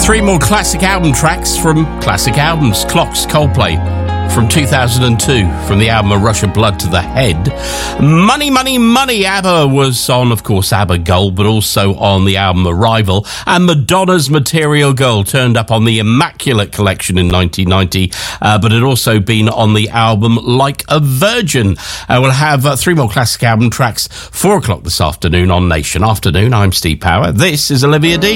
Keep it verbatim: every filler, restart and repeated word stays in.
Three more classic album tracks from classic albums. Clocks, Coldplay, from two thousand two, from the album A Rush of Blood to the Head. Money, Money, Money, ABBA was on, of course, ABBA Gold, but also on the album Arrival. And Madonna's Material Girl turned up on the Immaculate Collection in nineteen ninety, uh, but had also been on the album Like a Virgin. Uh, we'll have uh, three more classic album tracks, four o'clock this afternoon on Nation Afternoon. I'm Steve Power. This is Olivia Dean.